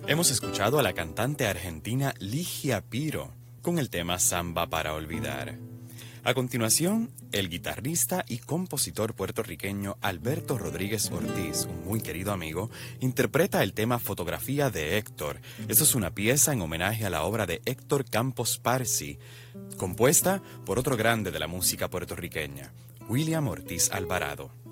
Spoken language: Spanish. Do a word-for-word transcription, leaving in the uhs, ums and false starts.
Hemos escuchado a la cantante argentina Ligia Piro con el tema Samba para olvidar. A continuación, el guitarrista y compositor puertorriqueño Alberto Rodríguez Ortiz, un muy querido amigo, interpreta el tema Fotografía de Héctor. Esto es una pieza en homenaje a la obra de Héctor Campos Parsi, compuesta por otro grande de la música puertorriqueña, William Ortiz Alvarado.